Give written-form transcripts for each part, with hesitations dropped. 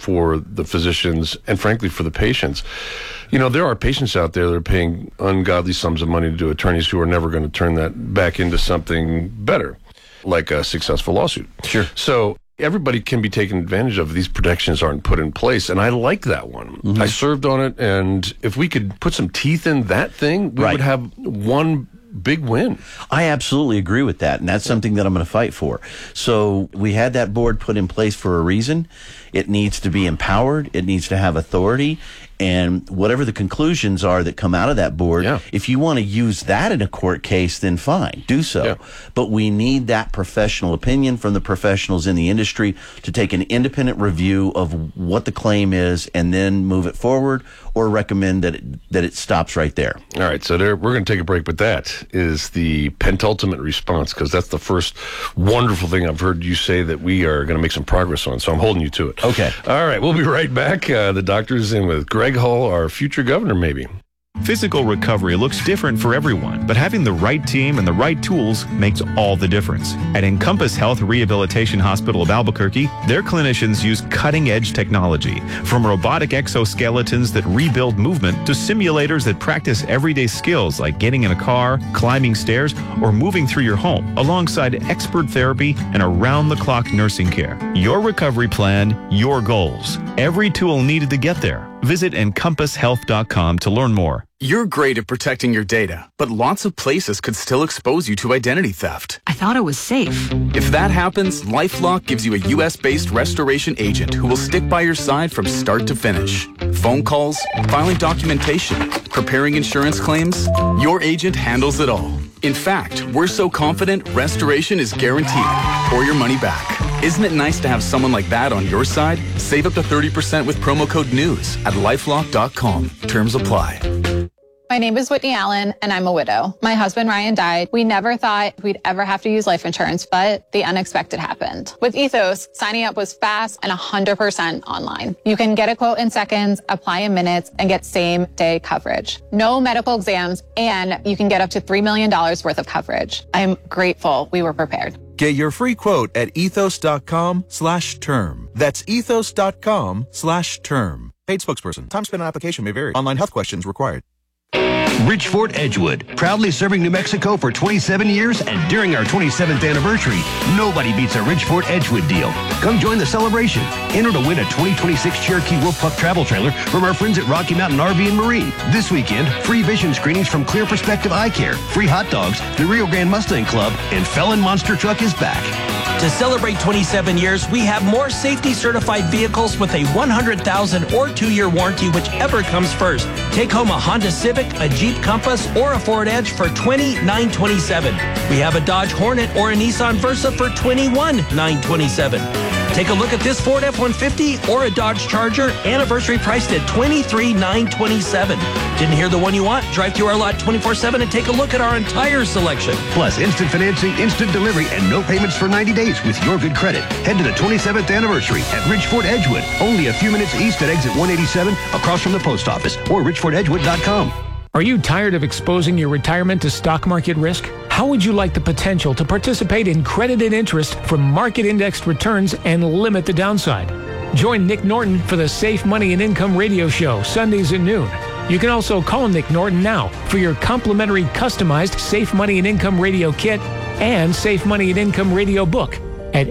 for the physicians and, frankly, for the patients. There are patients out there that are paying ungodly sums of money to attorneys who are never going to turn that back into something better, like a successful lawsuit. Sure. So everybody can be taken advantage of. These protections aren't put in place, and I like that one. Mm-hmm. I served on it, and if we could put some teeth in that thing, we would have one big win. I absolutely agree with that, and that's something that I'm going to fight for. So we had that board put in place for a reason. It needs to be empowered. It needs to have authority. And whatever the conclusions are that come out of that board, if you want to use that in a court case, then fine, do so. Yeah. But we need that professional opinion from the professionals in the industry to take an independent review of what the claim is and then move it forward or recommend that it stops right there. All right, so we're going to take a break, but that is the penultimate response, because that's the first wonderful thing I've heard you say that we are going to make some progress on, so I'm holding you to it. Okay. All right, we'll be right back. The doctor's in with Greg Hull, our future governor, maybe. Physical recovery looks different for everyone, but having the right team and the right tools makes all the difference. At Encompass Health Rehabilitation Hospital of Albuquerque, their clinicians use cutting-edge technology, from robotic exoskeletons that rebuild movement to simulators that practice everyday skills like getting in a car, climbing stairs, or moving through your home, alongside expert therapy and around-the-clock nursing care. Your recovery plan, your goals. Every tool needed to get there. Visit EncompassHealth.com to learn more. You're great at protecting your data, but lots of places could still expose you to identity theft. I thought it was safe. If that happens, LifeLock gives you a U.S.-based restoration agent who will stick by your side from start to finish. Phone calls, filing documentation, preparing insurance claims, your agent handles it all. In fact, we're so confident restoration is guaranteed or your money back. Isn't it nice to have someone like that on your side? Save up to 30% with promo code NEWS at LifeLock.com. Terms apply. My name is Whitney Allen, and I'm a widow. My husband, Ryan, died. We never thought we'd ever have to use life insurance, but the unexpected happened. With Ethos, signing up was fast and 100% online. You can get a quote in seconds, apply in minutes, and get same-day coverage. No medical exams, and you can get up to $3 million worth of coverage. I'm grateful we were prepared. Get your free quote at ethos.com/term. That's ethos.com/term. Paid spokesperson. Time spent on application may vary. Online health questions required. Ridgeford Edgewood, proudly serving New Mexico for 27 years, and during our 27th anniversary, nobody beats a Ridgeford Edgewood deal. Come join the celebration. Enter to win a 2026 Cherokee Wolf Pup travel trailer from our friends at Rocky Mountain RV and Marine. This weekend, free vision screenings from Clear Perspective Eye Care, free hot dogs, the Rio Grande Mustang Club, and Felon Monster Truck is back. To celebrate 27 years, we have more safety-certified vehicles with a 100,000 or 2-year warranty, whichever comes first. Take home a Honda Civic, a Jeep Compass, or a Ford Edge for $20,927. We have a Dodge Hornet or a Nissan Versa for $21,927. Take a look at this Ford F-150 or a Dodge Charger, anniversary priced at $23,927. Didn't hear the one you want? Drive through our lot 24/7 and take a look at our entire selection. Plus, instant financing, instant delivery, and no payments for 90 days with your good credit. Head to the 27th anniversary at Ridgeford Edgewood, only a few minutes east at exit 187, across from the post office, or ridgefordedgewood.com. Are you tired of exposing your retirement to stock market risk? How would you like the potential to participate in credited interest from market-indexed returns and limit the downside? Join Nick Norton for the Safe Money and Income radio show, Sundays at noon. You can also call Nick Norton now for your complimentary customized Safe Money and Income radio kit and Safe Money and Income radio book at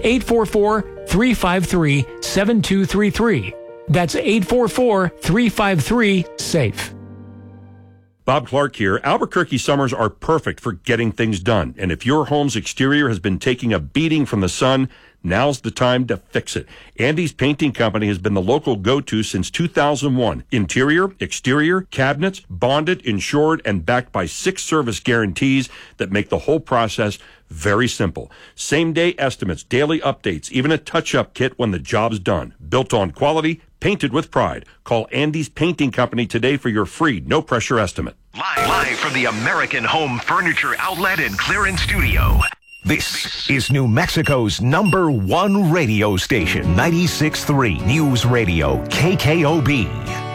844-353-7233. That's 844-353-SAFE. Bob Clark here. Albuquerque summers are perfect for getting things done. And if your home's exterior has been taking a beating from the sun, now's the time to fix it. Andy's Painting Company has been the local go-to since 2001. Interior, exterior, cabinets, bonded, insured, and backed by 6 service guarantees that make the whole process very simple. Same-day estimates, daily updates, even a touch-up kit when the job's done. Built on quality, painted with pride. Call Andy's Painting Company today for your free, no-pressure estimate. Live from the American Home Furniture Outlet and Clearance Studio. This is New Mexico's #1 radio station, 96.3 News Radio, KKOB.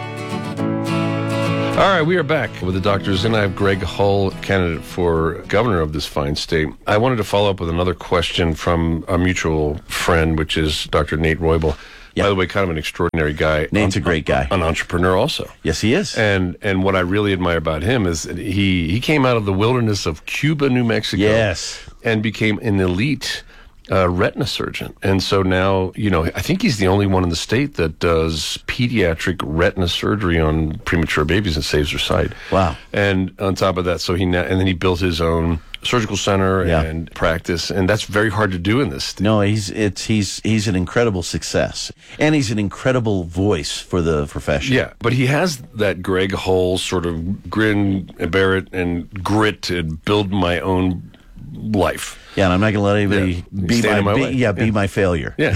All right, we are back with the doctors, and I have Greg Hull, candidate for governor of this fine state. I wanted to follow up with another question from a mutual friend, which is Dr. Nate Roybal. By the way, kind of an extraordinary guy. Nate's a great guy. An entrepreneur also. Yes, he is. And what I really admire about him is that he came out of the wilderness of Cuba, New Mexico. Yes. And became an elite retina surgeon. And so now, I think he's the only one in the state that does pediatric retina surgery on premature babies and saves their sight. Wow. And on top of that, and then he built his own surgical center and practice, and that's very hard to do in this state. No, he's an incredible success, and he's an incredible voice for the profession. Yeah, but he has that Greg Hull sort of grin and bear it and grit to build my own life. Yeah, and I'm not going to let anybody be my failure. Yeah,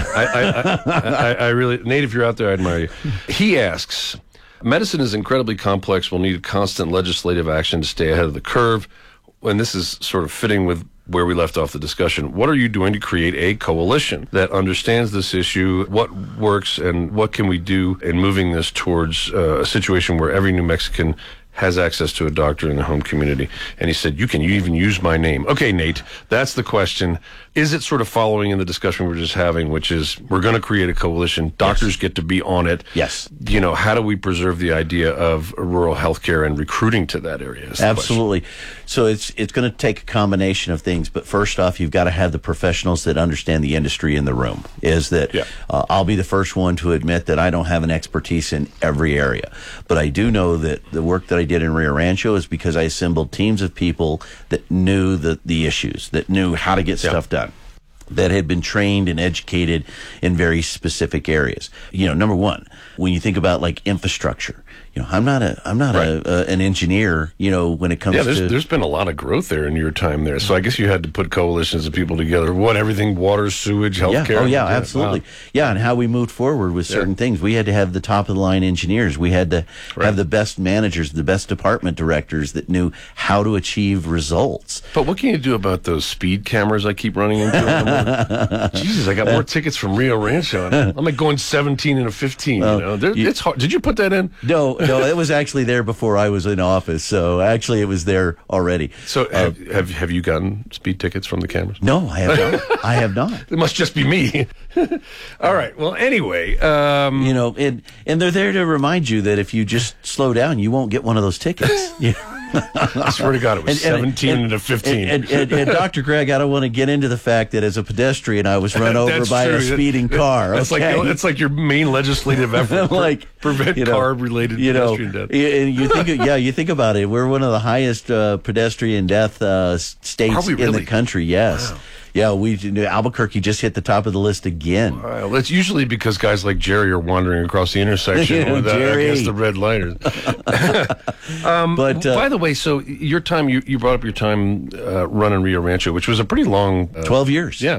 I really, Nate, if you're out there, I admire you. He asks, medicine is incredibly complex. We'll need constant legislative action to stay ahead of the curve. And this is sort of fitting with where we left off the discussion. What are you doing to create a coalition that understands this issue? What works and what can we do in moving this towards a situation where every New Mexican has access to a doctor in the home community? And he said, you can even use my name. Okay, Nate, that's the question. Is it sort of following in the discussion we're just having, which is we're going to create a coalition. Doctors get to be on it. Yes. How do we preserve the idea of rural healthcare and recruiting to that area? Absolutely. So it's going to take a combination of things. But first off, you've got to have the professionals that understand the industry in the room. I'll be the first one to admit that I don't have an expertise in every area. But I do know that the work that I did in Rio Rancho is because I assembled teams of people that knew the issues, that knew how to get stuff done, that had been trained and educated in very specific areas. Number one, when you think about like infrastructure, I'm not an engineer, when it comes to... there's been a lot of growth there in your time there. So I guess you had to put coalitions of people together. Everything, water, sewage, healthcare. Yeah, absolutely. Wow. Yeah, and how we moved forward with certain things. We had to have the top-of-the-line engineers. We had to have the best managers, the best department directors that knew how to achieve results. But what can you do about those speed cameras I keep running into? Jesus, I got more tickets from Rio Rancho. I'm like going 17 and a 15, It's hard. Did you put that in? No, it was actually there before I was in office. So actually, it was there already. So have you gotten speed tickets from the cameras? No, I have not. I have not. It must just be me. All right. Well, anyway, and they're there to remind you that if you just slow down, you won't get one of those tickets. I swear to God, it was 17 and a 15. And Dr. Greg, I don't want to get into the fact that as a pedestrian, I was run over by a speeding car. That's like your main legislative effort. Prevent car-related pedestrian death. And you think about it. We're one of the highest pedestrian death states in the country. Yes. Wow. Yeah, Albuquerque just hit the top of the list again. Well, that's usually because guys like Jerry are wandering across the intersection against the red lighters. But by the way, so your time, you brought up your time running Rio Rancho, which was a pretty long 12 years. Yeah.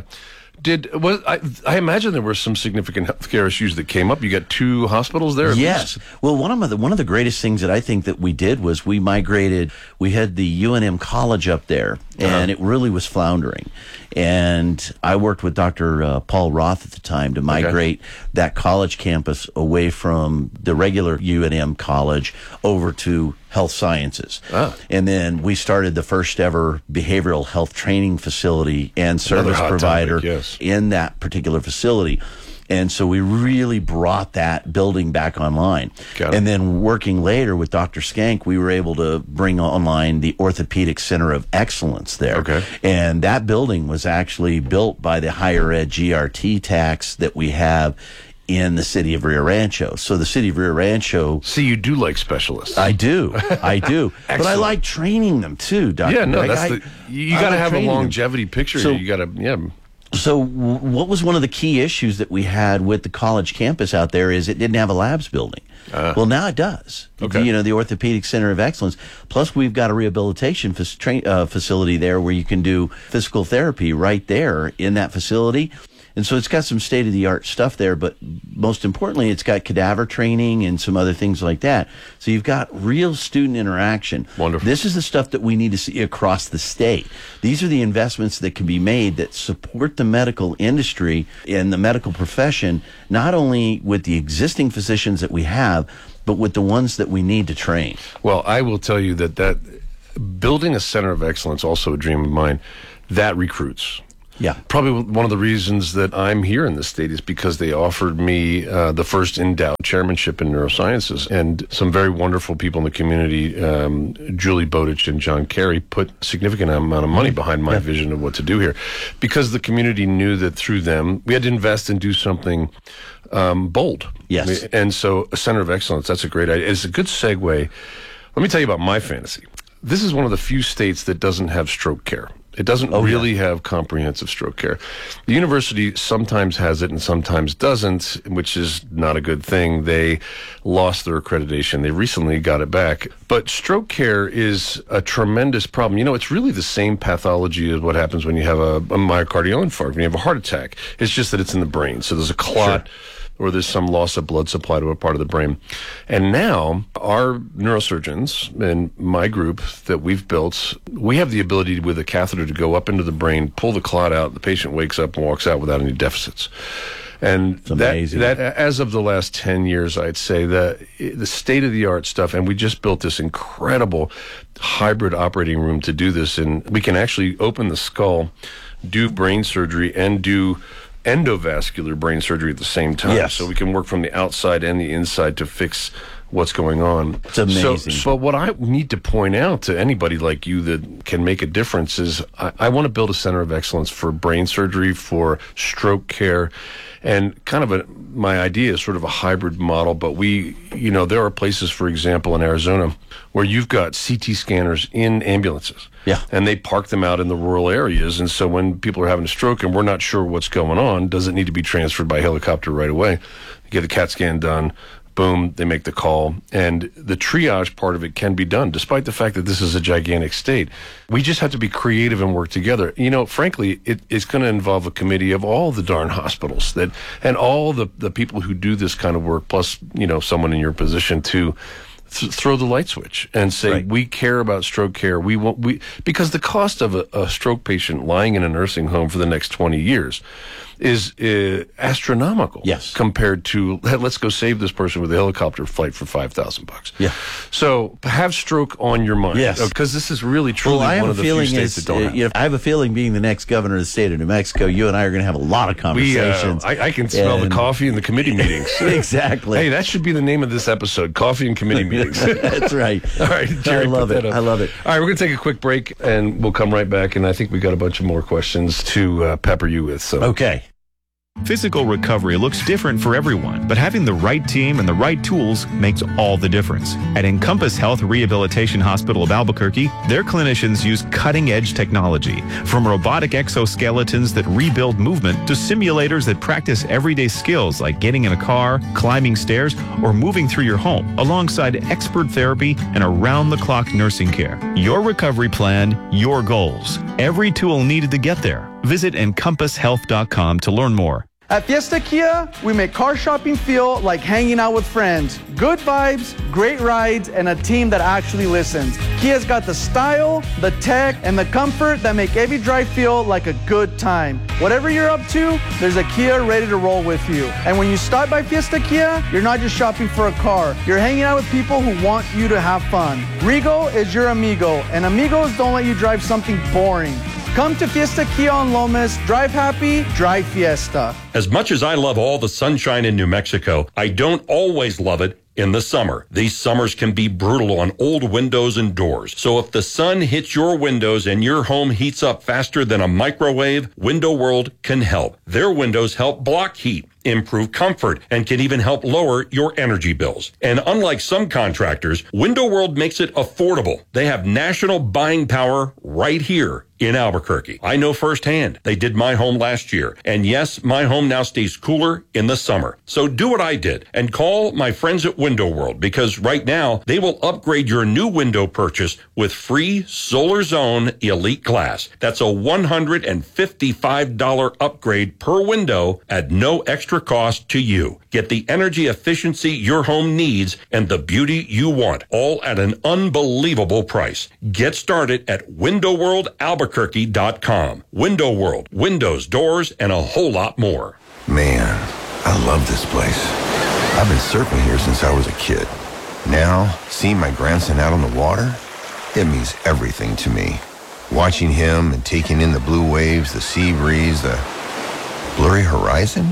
I imagine there were some significant healthcare issues that came up. You got 2 hospitals there? Yes. Well, one of the greatest things that I think that we did was we migrated. We had the UNM College up there, and it really was floundering. And I worked with Dr. Paul Roth at the time to migrate that college campus away from the regular UNM College over to health sciences. And then we started the first ever behavioral health training facility and service provider in that particular facility. And so we really brought that building back online. And then working later with Dr. Skank, we were able to bring online the Orthopedic Center of Excellence there. And that building was actually built by the higher ed GRT tax that we have in the city of Rio Rancho. So the city of Rio Rancho... See, you do like specialists. I do. But I like training them too, Dr. Yeah, no, you got to have a longevity picture. So, you got to, So what was one of the key issues that we had with the college campus out there is it didn't have a labs building. Well, now it does. The Orthopedic Center of Excellence. Plus, we've got a rehabilitation facility there where you can do physical therapy right there in that facility. And so it's got some state-of-the-art stuff there, but most importantly, it's got cadaver training and some other things like that. So you've got real student interaction. Wonderful. This is the stuff that we need to see across the state. These are the investments that can be made that support the medical industry and the medical profession, not only with the existing physicians that we have, but with the ones that we need to train. Well, I will tell you that building a center of excellence, also a dream of mine, that recruits. Yeah. Probably one of the reasons that I'm here in the state is because they offered me the first endowed chairmanship in neurosciences. And some very wonderful people in the community, Julie Bowditch and John Kerry, put a significant amount of money behind my vision of what to do here. Because the community knew that through them, we had to invest and do something bold. Yes. And so a center of excellence, that's a great idea. It's a good segue. Let me tell you about my fantasy. This is one of the few states that doesn't have stroke care. It doesn't really have comprehensive stroke care. The university sometimes has it and sometimes doesn't, which is not a good thing. They lost their accreditation. They recently got it back. But stroke care is a tremendous problem. You know, it's really the same pathology as what happens when you have a myocardial infarct, when you have a heart attack. It's just that it's in the brain. So there's a clot. Sure. Or there's some loss of blood supply to a part of the brain. And now our neurosurgeons and my group that we've built, we have the ability with a catheter to go up into the brain, pull the clot out, the patient wakes up and walks out without any deficits. And that as of the last 10 years, I'd say the state-of-the-art stuff, and we just built this incredible hybrid operating room to do this, and we can actually open the skull, do brain surgery, and do endovascular brain surgery at the same time. Yes. So we can work from the outside and the inside to fix what's going on. It's amazing. So what I need to point out to anybody like you that can make a difference is I want to build a center of excellence for brain surgery, for stroke care, and kind of my idea is sort of a hybrid model, but there are places, for example, in Arizona where you've got CT scanners in ambulances. Yeah. And they park them out in the rural areas. And so when people are having a stroke and we're not sure what's going on, does it need to be transferred by helicopter right away? You get a CAT scan done. Boom, they make the call, and the triage part of it can be done, despite the fact that this is a gigantic state. We just have to be creative and work together. You know, frankly, it's going to involve a committee of all the darn hospitals and all the people who do this kind of work, plus, someone in your position to throw the light switch and say, we care about stroke care. Because the cost of a stroke patient lying in a nursing home for the next 20 years is astronomical. Yes. Compared to, let's go save this person with a helicopter flight for $5,000. Yeah. So have stroke on your mind. Yes. Because this is really, truly one of the few states that don't have. I have a feeling, being the next governor of the state of New Mexico, you and I are going to have a lot of conversations. I can smell the coffee in the committee meetings. Exactly. Hey, that should be the name of this episode, Coffee and Committee Meetings. That's right. All right, Jerry, I love it. I love it. All right, we're going to take a quick break, and we'll come right back, and I think we got a bunch of more questions to pepper you with. So. Okay. Physical recovery looks different for everyone, but having the right team and the right tools makes all the difference. At Encompass Health Rehabilitation Hospital of Albuquerque, their clinicians use cutting-edge technology, from robotic exoskeletons that rebuild movement to simulators that practice everyday skills like getting in a car, climbing stairs, or moving through your home, alongside expert therapy and around-the-clock nursing care. Your recovery plan, your goals. Every tool needed to get there. Visit EncompassHealth.com to learn more. At Fiesta Kia, we make car shopping feel like hanging out with friends. Good vibes, great rides, and a team that actually listens. Kia's got the style, the tech, and the comfort that make every drive feel like a good time. Whatever you're up to, there's a Kia ready to roll with you. And when you stop by Fiesta Kia, you're not just shopping for a car. You're hanging out with people who want you to have fun. Rigo is your amigo, and amigos don't let you drive something boring. Come to Fiesta Kia on Lomas. Drive happy, drive Fiesta. As much as I love all the sunshine in New Mexico, I don't always love it in the summer. These summers can be brutal on old windows and doors. So if the sun hits your windows and your home heats up faster than a microwave, Window World can help. Their windows help block heat, improve comfort, and can even help lower your energy bills. And unlike some contractors, Window World makes it affordable. They have national buying power right here in Albuquerque. I know firsthand. They did my home last year. And yes, my home now stays cooler in the summer. So do what I did and call my friends at Window World, because right now they will upgrade your new window purchase with free Solar Zone Elite Glass. That's a $155 upgrade per window at no extra cost to you. Get the energy efficiency your home needs and the beauty you want, all at an unbelievable price. Get started at WindowWorldAlbuquerque.com. Window World, windows, doors, and a whole lot more. Man, I love this place. I've been surfing here since I was a kid. Now, seeing my grandson out on the water, it means everything to me. Watching him and taking in the blue waves, the sea breeze, the blurry horizon?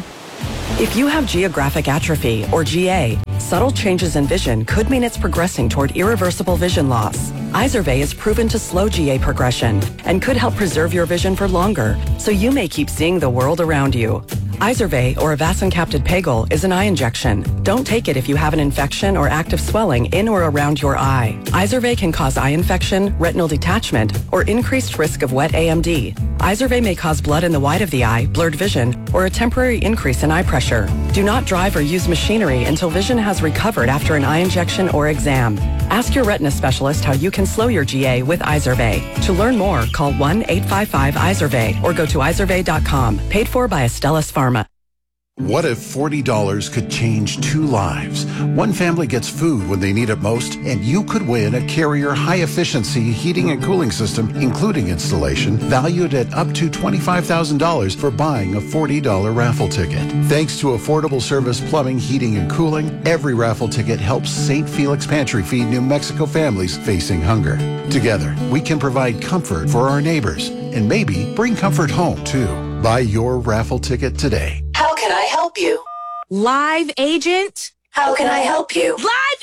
If you have geographic atrophy, or GA, subtle changes in vision could mean it's progressing toward irreversible vision loss. Izervay is proven to slow GA progression and could help preserve your vision for longer, so you may keep seeing the world around you. Izervay, or avacincaptad pegol, is an eye injection. Don't take it if you have an infection or active swelling in or around your eye. Izervay can cause eye infection, retinal detachment, or increased risk of wet AMD. Izervay may cause blood in the white of the eye, blurred vision, or a temporary increase in eye pressure. Do not drive or use machinery until vision has recovered after an eye injection or exam. Ask your retina specialist how you can slow your GA with Izervay. To learn more, call 1-855-IZERVAY or go to izervay.com. Paid for by Astellas Pharma. What if $40 could change 2 lives? One family gets food when they need it most, and you could win a Carrier high-efficiency heating and cooling system, including installation, valued at up to $25,000 for buying a $40 raffle ticket. Thanks to Affordable Service Plumbing, Heating, and Cooling, every raffle ticket helps St. Felix Pantry feed New Mexico families facing hunger. Together, we can provide comfort for our neighbors, and maybe bring comfort home, too. Buy your raffle ticket today. How can I help you? Live agent? How can I help you?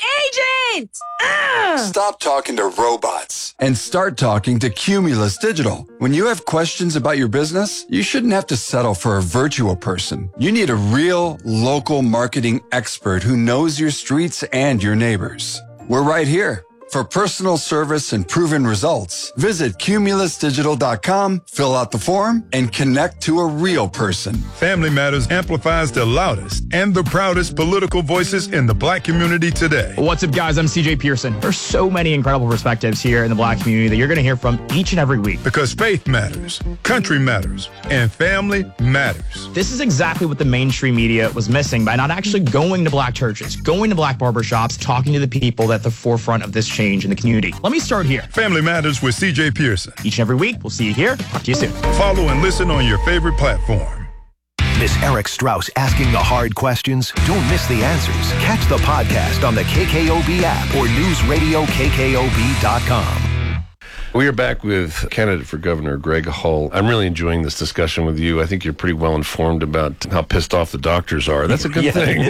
Live agent! Stop talking to robots and start talking to Cumulus Digital. When you have questions about your business, you shouldn't have to settle for a virtual person. You need a real, local marketing expert who knows your streets and your neighbors. We're right here. For personal service and proven results, visit cumulusdigital.com, fill out the form, and connect to a real person. Family Matters amplifies the loudest and the proudest political voices in the Black community today. What's up, guys? I'm CJ Pearson. There's so many incredible perspectives here in the Black community that you're going to hear from each and every week. Because faith matters, country matters, and family matters. This is exactly what the mainstream media was missing by not actually going to Black churches, going to Black barbershops, talking to the people at the forefront of this change in the community. Let me start here. Family Matters with CJ Pearson. Each and every week. We'll see you here. Talk to you soon. Follow and listen on your favorite platform. Miss Eric Strauss asking the hard questions? Don't miss the answers. Catch the podcast on the KKOB app or newsradiokkob.com. We are back with candidate for governor Greg Hull. I'm really enjoying this discussion with you. I think you're pretty well informed about how pissed off the doctors are. That's a good thing.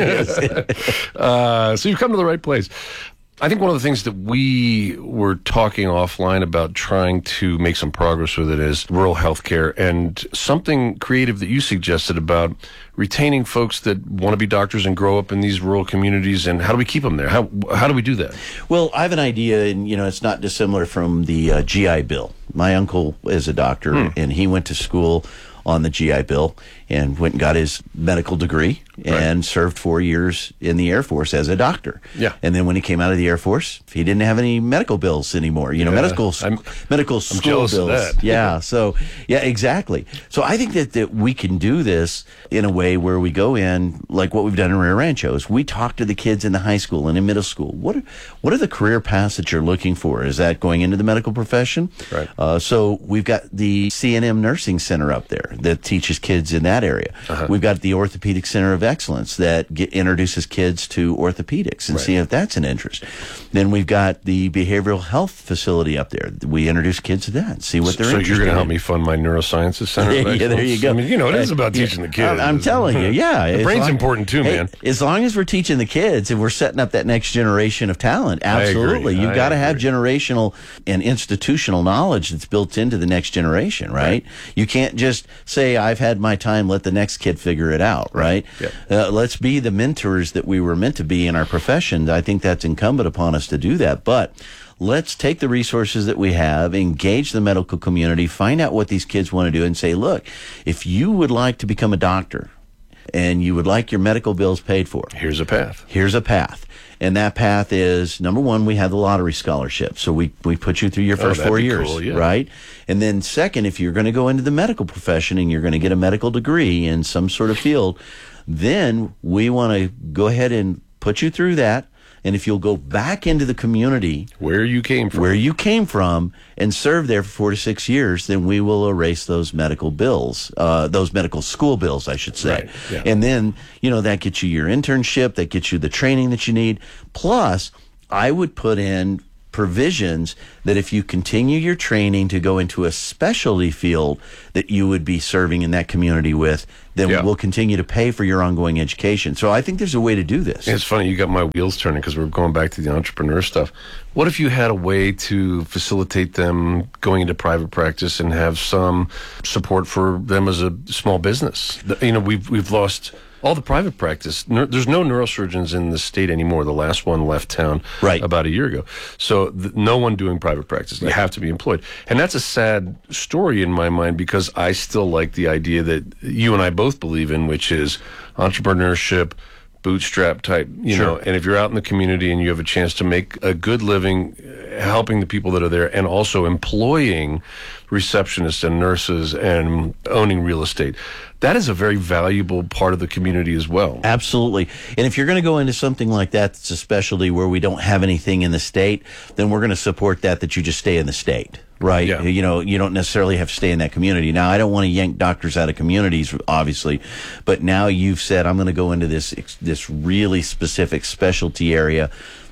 So you've come to the right place. I think one of the things that we were talking offline about trying to make some progress with it is rural health care, and something creative that you suggested about retaining folks that want to be doctors and grow up in these rural communities, and how do we keep them there? How do we do that? Well, I have an idea, and it's not dissimilar from the GI Bill. My uncle is a doctor, and he went to school on the GI Bill and went and got his medical degree and served 4 years in the Air Force as a doctor. Yeah. And then when he came out of the Air Force, he didn't have any medical bills anymore. Medical school bills. Of that. Yeah. So, yeah, exactly. So I think that we can do this in a way where we go in, like what we've done in Rio Rancho, is we talk to the kids in the high school and in middle school. What are the career paths that you're looking for? Is that going into the medical profession? Right. So we've got the CNM Nursing Center up there that teaches kids in that area. We've got the Orthopedic Center of Excellence that introduces kids to orthopedics and see if that's an interest. Then we've got the behavioral health facility up there. We introduce kids to that and see what they're interested in. So you're going to help me fund my neurosciences center? Yeah, there you go. I mean, it is about teaching the kids. I'm telling you, yeah. The brain's important too, man. As long as we're teaching the kids and we're setting up that next generation of talent, absolutely. You've got to have generational and institutional knowledge that's built into the next generation, right? You can't just say, I've had my time, let the next kid figure it out, right? Let's be the mentors that we were meant to be in our professions. I think that's incumbent upon us to do that. But let's take the resources that we have, engage the medical community, find out what these kids want to do, and say, look, if you would like to become a doctor and you would like your medical bills paid for, here's a path. Here's a path. And that path is, number one, we have the lottery scholarship. So we put you through your first 4 years, cool, right? And then second, if you're going to go into the medical profession and you're going to get a medical degree in some sort of field, then we want to go ahead and put you through that. And if you'll go back into the community where you came from and serve there for 4 to 6 years, then we will erase those medical bills, those medical school bills, I should say. Right, yeah. And then, that gets you your internship, that gets you the training that you need. Plus, I would put in provisions that if you continue your training to go into a specialty field that you would be serving in that community with, then we'll continue to pay for your ongoing education. So I think there's a way to do this. It's funny, you got my wheels turning because we're going back to the entrepreneur stuff. What if you had a way to facilitate them going into private practice and have some support for them as a small business? We've lost all the private practice. There's no neurosurgeons in the state anymore. The last one left town about a year ago. So no one doing private practice. You have to be employed. And that's a sad story in my mind because I still like the idea that you and I both believe in, which is entrepreneurship, bootstrap type, you know, and if you're out in the community and you have a chance to make a good living helping the people that are there and also employing receptionists and nurses and owning real estate, that is a very valuable part of the community as well. Absolutely. And if you're going to go into something like that, it's a specialty where we don't have anything in the state, then we're going to support that you just stay in the state. Right. Yeah. You know, you don't necessarily have to stay in that community. Now, I don't want to yank doctors out of communities, obviously, but now you've said, I'm going to go into this really specific specialty area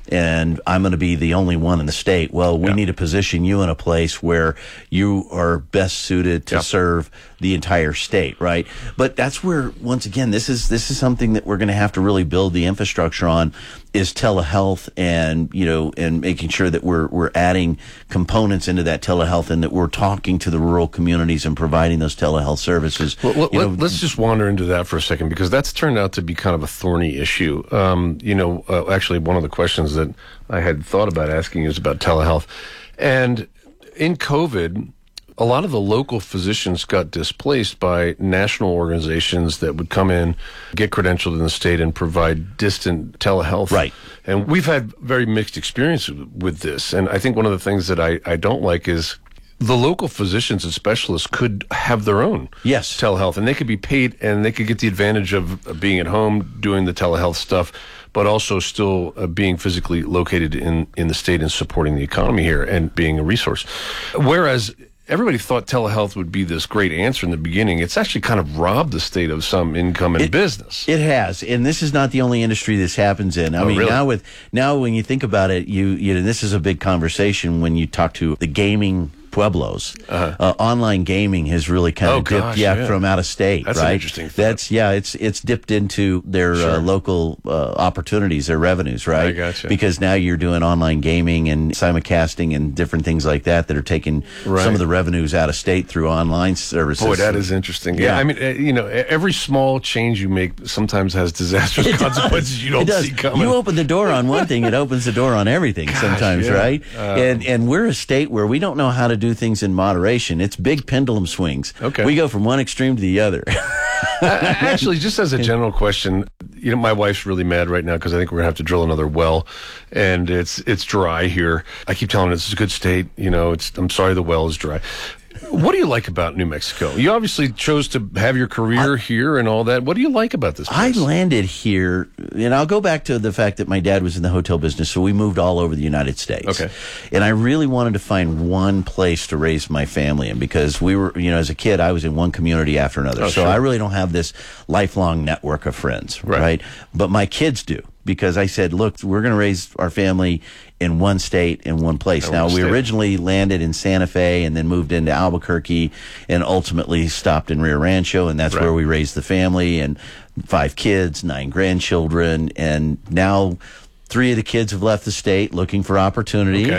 and I'm going to be the only one in the state. Well, we need to position you in a place where you are best suited to serve the entire state, right? But that's where, once again, this is something that we're going to have to really build the infrastructure on, is telehealth, and and making sure that we're adding components into that telehealth and that we're talking to the rural communities and providing those telehealth services. Well, let's just wander into that for a second, because that's turned out to be kind of a thorny issue. Actually, one of the questions that I had thought about asking is about telehealth. And in COVID, a lot of the local physicians got displaced by national organizations that would come in, get credentialed in the state, and provide distant telehealth. Right. And we've had very mixed experience with this. And I think one of the things that I don't like is the local physicians and specialists could have their own telehealth, and they could be paid, and they could get the advantage of being at home doing the telehealth stuff, but also still being physically located in the state and supporting the economy here and being a resource. Whereas everybody thought telehealth would be this great answer in the beginning. It's actually kind of robbed the state of some income and business. It has, and this is not the only industry this happens in. I mean, really? now when you think about it, this is a big conversation when you talk to the gaming pueblos. Online gaming has really kind of dipped from out of state. That's right? an interesting thing. It's dipped into their local opportunities, their revenues, right? I gotcha. Because now you're doing online gaming and simulcasting and different things like that are taking some of the revenues out of state through online services. Boy, that is interesting. Yeah, I mean, every small change you make sometimes has disastrous consequences you don't see coming. You open the door on one thing, it opens the door on everything sometimes, right? And we're a state where we don't know how to do things in moderation. It's big pendulum swings. Okay. We go from one extreme to the other. Actually, just as a general question, my wife's really mad right now because I think we're going to have to drill another well, and it's dry here. I keep telling her it's a good state. I'm sorry the well is dry. What do you like about New Mexico? You obviously chose to have your career here and all that. What do you like about this place? I landed here, and I'll go back to the fact that my dad was in the hotel business, so we moved all over the United States. Okay. And I really wanted to find one place to raise my family in, because we were, as a kid, I was in one community after another. So I really don't have this lifelong network of friends, right? But my kids do. Because I said, look, we're going to raise our family in one state, in one place. Now, we originally landed in Santa Fe and then moved into Albuquerque and ultimately stopped in Rio Rancho, and that's where we raised the family, and 5 kids, 9 grandchildren, and now 3 of the kids have left the state looking for opportunity,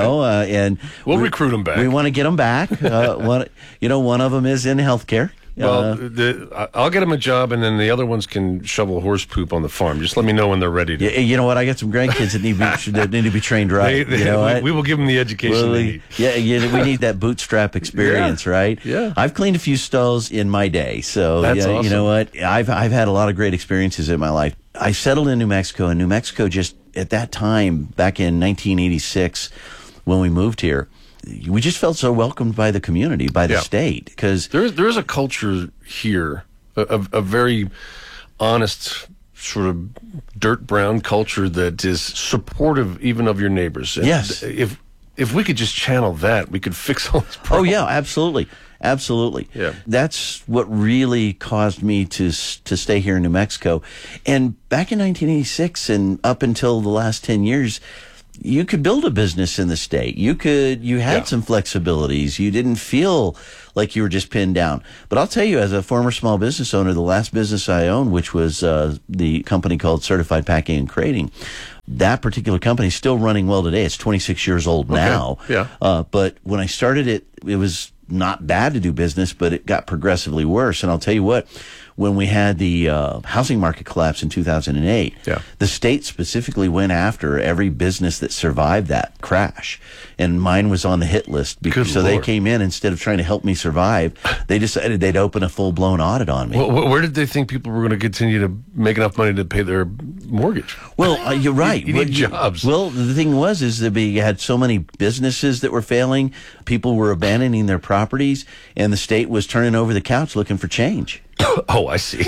and we'll recruit them back. We want to get them back. One of them is in healthcare. Well, I'll get them a job, and then the other ones can shovel horse poop on the farm. Just let me know when they're ready to. You know what? I got some grandkids that need to be trained right. We will give them the education they need. We need that bootstrap experience, right? Yeah. I've cleaned a few stalls in my day, so that's awesome. You know what? I've had a lot of great experiences in my life. I settled in New Mexico, and New Mexico just at that time, back in 1986, when we moved here, we just felt so welcomed by the community, by the state, because there is a culture here, a very honest, sort of dirt brown culture that is supportive even of your neighbors. And yes, if we could just channel that, we could fix all these problems. Oh yeah, absolutely. Yeah, that's what really caused me to stay here in New Mexico. And back in 1986 and up until the last 10 years. you could build a business in the state. You had some flexibilities. You didn't feel like you were just pinned down. But I'll tell you, as a former small business owner, the last business I owned, which was the company called Certified Packing and Crating, that particular company is still running well today. It's 26 years old now. Yeah. But when I started it, it was not bad to do business, but it got progressively worse. And I'll tell you what, when we had the housing market collapse in 2008, the state specifically went after every business that survived that crash. And mine was on the hit list. So they came in, instead of trying to help me survive, they decided they'd open a full-blown audit on me. Well, where did they think people were going to continue to make enough money to pay their mortgage? Well, you're right. You need jobs. Well, the thing is that we had so many businesses that were failing, people were abandoning their properties, and the state was turning over the couch looking for change. Oh, I see.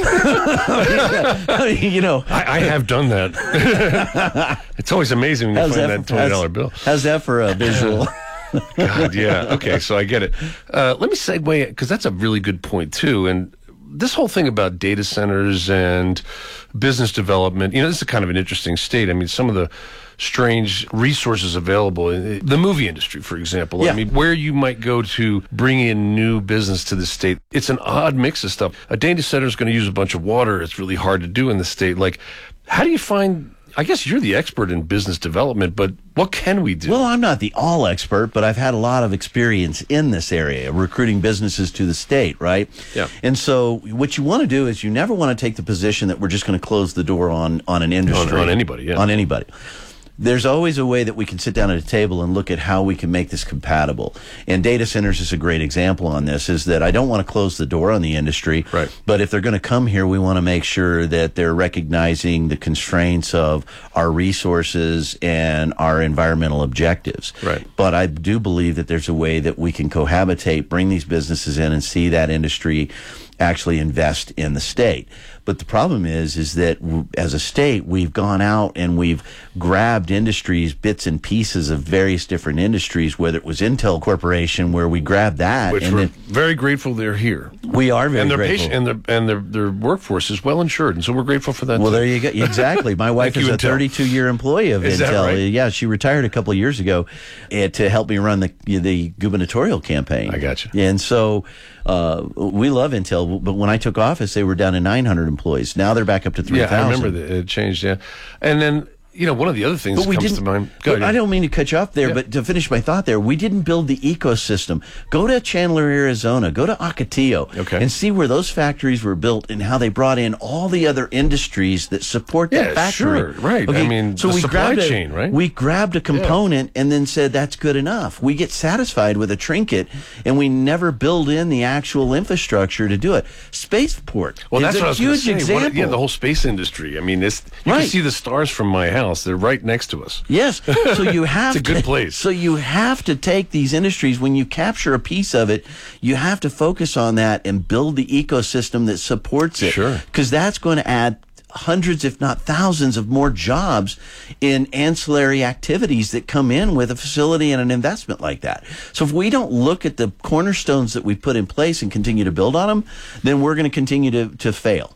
You know, I have done that. It's always amazing when you find that $20 bill. How's that for a visual? God, yeah. Okay, so I get it. Let me segue, because that's a really good point, too. And this whole thing about data centers and business development, this is kind of an interesting state. I mean, some of the strange resources available in the movie industry, for example. I mean, where you might go to bring in new business to the state, it's an odd mix of stuff. A data center is going to use a bunch of water. It's really hard to do in the state. Like, how do you find... I guess you're the expert in business development, but what can we do? Well, I'm not the all expert, but I've had a lot of experience in this area, recruiting businesses to the state, right? Yeah. And so what you want to do is you never want to take the position that we're just going to close the door on an industry. On anybody, yeah. On anybody. There's always a way that we can sit down at a table and look at how we can make this compatible. And data centers is a great example on this, is that I don't want to close the door on the industry. Right. But if they're going to come here, we want to make sure that they're recognizing the constraints of our resources and our environmental objectives. Right. But I do believe that there's a way that we can cohabitate, bring these businesses in, and see that industry actually invest in the state. But the problem is that as a state, we've gone out and we've grabbed industries, bits and pieces of various different industries, whether it was Intel Corporation, where we grabbed that. Which and we're very grateful they're here. We are very grateful. And their workforce is well insured, and so we're grateful for that. Well, there you go. Exactly. My wife is a 32-year employee of Intel. That right? Yeah, she retired a couple of years ago to help me run the gubernatorial campaign. I got you. And so we love Intel, but when I took office, they were down to 900 employees. Now they're back up to 3,000. Yeah, I remember that it changed, yeah. And then, one of the other things that comes to mind... I don't mean to cut you off there, but to finish my thought there, we didn't build the ecosystem. Go to Chandler, Arizona, go to Ocotillo, and see where those factories were built and how they brought in all the other industries that support that factory. Sure, right. Okay, I mean, so the we supply grabbed chain, right? We grabbed a component and then said, that's good enough. We get satisfied with a trinket, and we never build in the actual infrastructure to do it. Spaceport that's is what I a was gonna huge say. example. The whole space industry. I mean, you can see the stars from my house. They're right next to us. Yes, so you have it's a good place. So you have to take these industries. When you capture a piece of it, you have to focus on that and build the ecosystem that supports it. Sure. Because that's going to add hundreds, if not thousands, of more jobs in ancillary activities that come in with a facility and an investment like that. So if we don't look at the cornerstones that we put in place and continue to build on them, then we're going to continue to fail.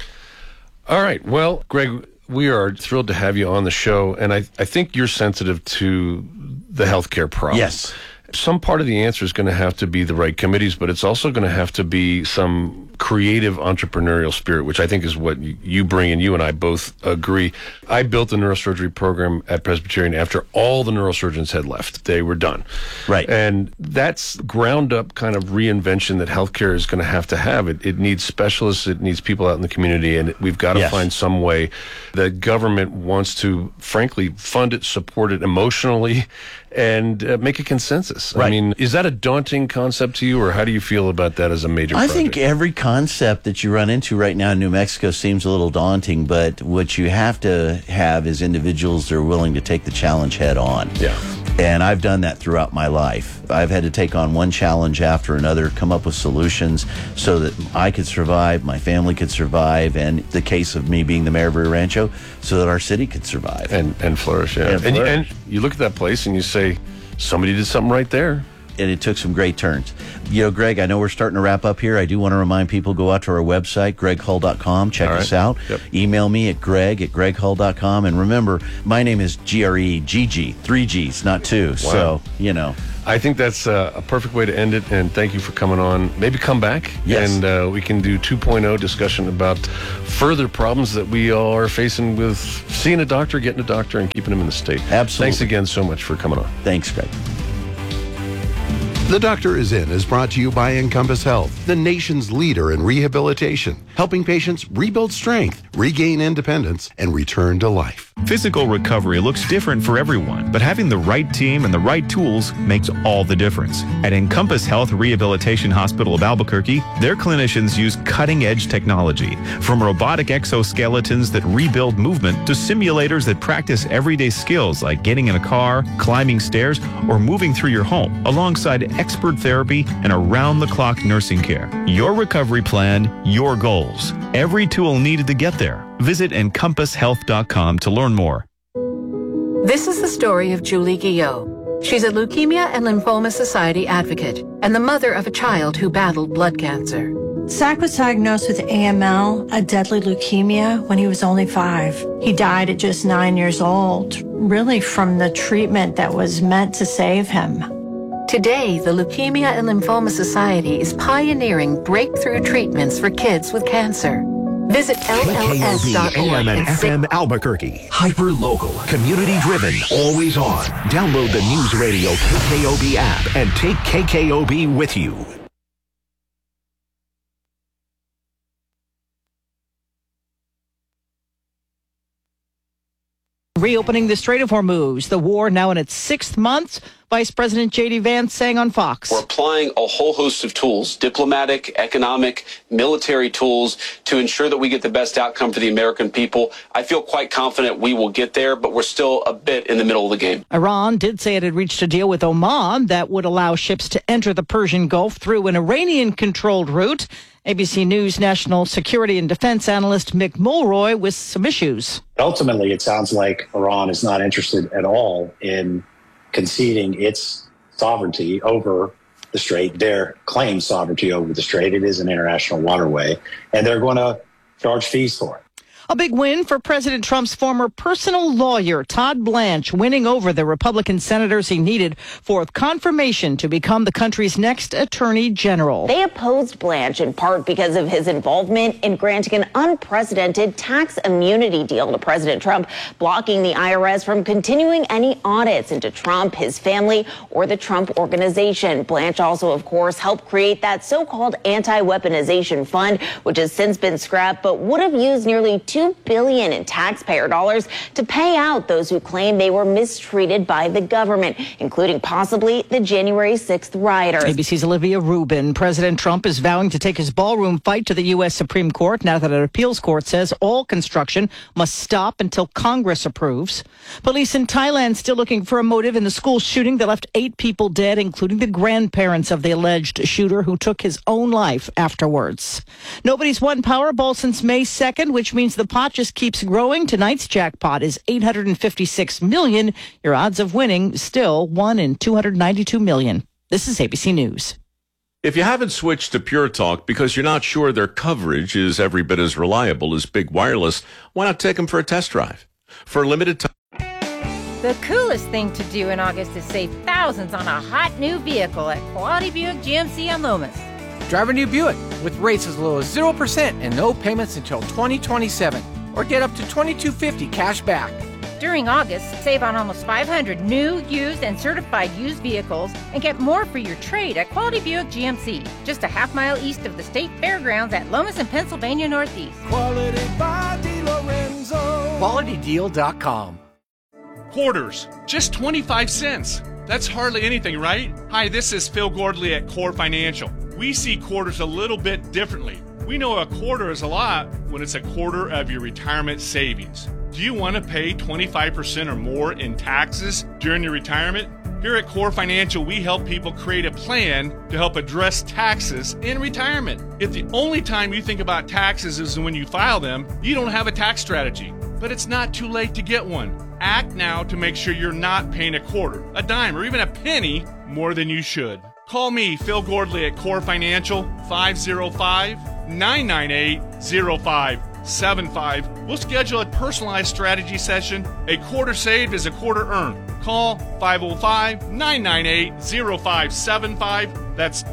All right. Well, Greg, we are thrilled to have you on the show, and I think you're sensitive to the healthcare problem. Yes. Some part of the answer is going to have to be the right committees, but it's also going to have to be some creative entrepreneurial spirit, which I think is what you bring, and you and I both agree. I built a neurosurgery program at Presbyterian after all the neurosurgeons had left. They were done. Right. And that's ground up kind of reinvention that healthcare is going to have. It needs specialists. It needs people out in the community, and we've got to find some way that government wants to, frankly, fund it, support it emotionally, and make a consensus. Right. I mean, is that a daunting concept to you, or how do you feel about that as a major project? I think every concept that you run into right now in New Mexico seems a little daunting, but what you have to have is individuals that are willing to take the challenge head on. Yeah. And I've done that throughout my life. I've had to take on one challenge after another, come up with solutions so that I could survive, my family could survive, and the case of me being the mayor of Rio Rancho, so that our city could survive. And flourish, yeah. And you look at that place and you say, somebody did something right there. and it took some great turns. You know, Greg, I know we're starting to wrap up here. I do want to remind people, go out to our website, greghull.com. Check us out. Yep. Email me at greg@greghull.com. And remember, my name is GREGG, 3 Gs, not 2. Wow. So, you know. I think that's a perfect way to end it, and thank you for coming on. Maybe come back, and we can do 2.0 discussion about further problems that we are facing with seeing a doctor, getting a doctor, and keeping them in the state. Absolutely. Thanks again so much for coming on. Thanks, Greg. The Doctor is In is brought to you by Encompass Health, the nation's leader in rehabilitation, helping patients rebuild strength, regain independence, and return to life. Physical recovery looks different for everyone, but having the right team and the right tools makes all the difference. At Encompass Health Rehabilitation Hospital of Albuquerque, their clinicians use cutting-edge technology, from robotic exoskeletons that rebuild movement to simulators that practice everyday skills like getting in a car, climbing stairs, or moving through your home, alongside expert therapy and around-the-clock nursing care. Your recovery plan, your goals. Every tool needed to get there. Visit encompasshealth.com to learn more. This is the story of Julie Guillot. She's a Leukemia and Lymphoma Society advocate and the mother of a child who battled blood cancer. Zach was diagnosed with AML, a deadly leukemia, when he was only 5. He died at just 9 years old, really from the treatment that was meant to save him. Today, the Leukemia and Lymphoma Society is pioneering breakthrough treatments for kids with cancer. Visit LLS.org AM and FM Albuquerque. Hyper-local, community-driven, always on. Download the News Radio KKOB app and take KKOB with you. Reopening the Strait of Hormuz, the war now in its 6th month. Vice President J.D. Vance saying on Fox. We're applying a whole host of tools, diplomatic, economic, military tools, to ensure that we get the best outcome for the American people. I feel quite confident we will get there, but we're still a bit in the middle of the game. Iran did say it had reached a deal with Oman that would allow ships to enter the Persian Gulf through an Iranian-controlled route. ABC News national security and defense analyst Mick Mulroy with some issues. Ultimately, it sounds like Iran is not interested at all in conceding its sovereignty over the strait, their claimed sovereignty over the strait. It is an international waterway, and they're going to charge fees for it. A big win for President Trump's former personal lawyer, Todd Blanche, winning over the Republican senators he needed for confirmation to become the country's next attorney general. They opposed Blanche in part because of his involvement in granting an unprecedented tax immunity deal to President Trump, blocking the IRS from continuing any audits into Trump, his family, or the Trump organization. Blanche also, of course, helped create that so-called anti-weaponization fund, which has since been scrapped, but would have used nearly $2 billion in taxpayer dollars to pay out those who claim they were mistreated by the government, including possibly the January 6th rioters. ABC's Olivia Rubin. President Trump is vowing to take his ballroom fight to the U.S. Supreme Court now that an appeals court says all construction must stop until Congress approves. Police in Thailand still looking for a motive in the school shooting that left 8 people dead, including the grandparents of the alleged shooter who took his own life afterwards. Nobody's won Powerball since May 2nd, which means the pot just keeps growing. Tonight's jackpot is $856 million. Your odds of winning still 1 in 292 million. This is ABC News. If you haven't switched to Pure Talk because you're not sure their coverage is every bit as reliable as Big Wireless, why not take them for a test drive? For a limited time. The coolest thing to do in August is save thousands on a hot new vehicle at Quality Buick GMC on Lomas. Drive a new Buick with rates as low as 0% and no payments until 2027. Or get up to $2,250 cash back. During August, save on almost 500 new, used, and certified used vehicles and get more for your trade at Quality Buick GMC, just a half-mile east of the State Fairgrounds at Lomas and Pennsylvania Northeast. Quality by DeLorenzo. QualityDeal.com. Quarters, just 25 cents. That's hardly anything, right? Hi, this is Phil Gordley at Core Financial. We see quarters a little bit differently. We know a quarter is a lot when it's a quarter of your retirement savings. Do you want to pay 25% or more in taxes during your retirement? Here at Core Financial, we help people create a plan to help address taxes in retirement. If the only time you think about taxes is when you file them, you don't have a tax strategy. But it's not too late to get one. Act now to make sure you're not paying a quarter, a dime, or even a penny more than you should. Call me, Phil Gordley, at Core Financial, 505-998-0575. We'll schedule a personalized strategy session. A quarter saved is a quarter earned. Call 505-998-0575. That's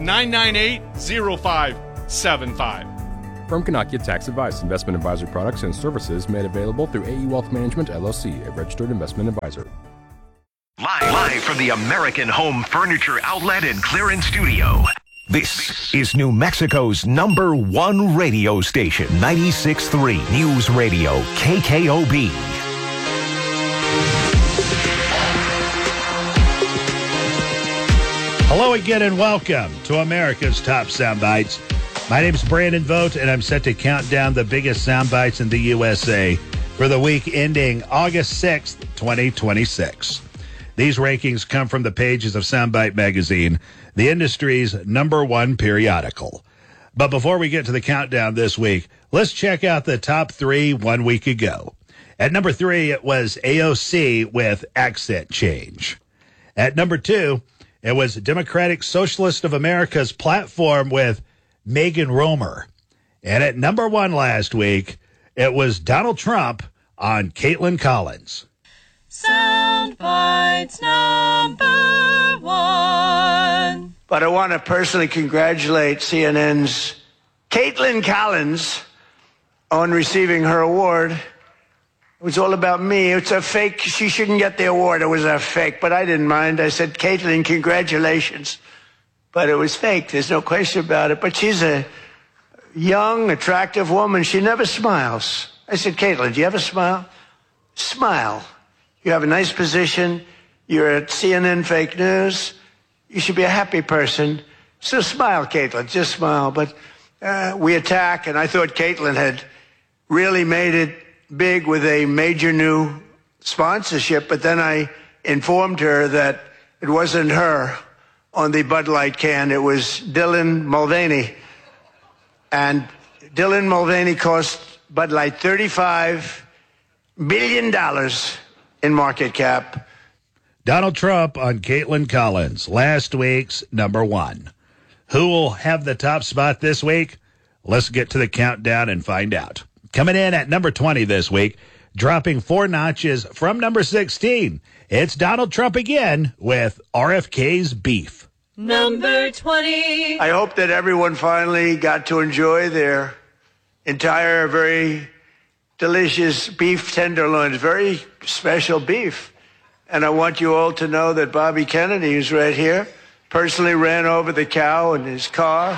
998-0575. Firm cannot give tax advice. Investment advisory products and services made available through AE Wealth Management, LLC, a registered investment advisor. Live from the American Home Furniture Outlet and Clearance Studio. This is New Mexico's #1 radio station, 96.3 News Radio, KKOB. Hello again and welcome to America's Top Soundbites. My name is Brandon Vogt, and I'm set to count down the biggest soundbites in the USA for the week ending August 6th, 2026. These rankings come from the pages of Soundbite Magazine, the industry's #1 periodical. But before we get to the countdown this week, let's check out the top 3 1 week ago. At number 3, it was AOC with Accent Change. At number 2, it was Democratic Socialist of America's Platform with Megan Romer. And at number 1 last week, it was Donald Trump on Caitlin Collins. Soundbites #1. But I want to personally congratulate CNN's Caitlin Collins on receiving her award. It was all about me. It's a fake. She shouldn't get the award. It was a fake, but I didn't mind. I said, Caitlin, congratulations. But it was fake. There's no question about it. But she's a young, attractive woman. She never smiles. I said, Caitlin, do you ever smile? Smile. You have a nice position. You're at CNN Fake News. You should be a happy person. So smile, Caitlin. Just smile. But we attack, and I thought Caitlin had really made it big with a major new sponsorship. But then I informed her that it wasn't her on the Bud Light can. It was Dylan Mulvaney. And Dylan Mulvaney cost Bud Light $35 billion in market cap. Donald Trump on Caitlin Collins, last week's #1. Who will have the top spot this week? Let's get to the countdown and find out. Coming in at number 20 this week, dropping 4 notches from number 16. It's Donald Trump again with RFK's Beef. Number 20. I hope that everyone finally got to enjoy their entire, very delicious beef tenderloins, very special beef. And I want you all to know that Bobby Kennedy, who's right here, personally ran over the cow in his car.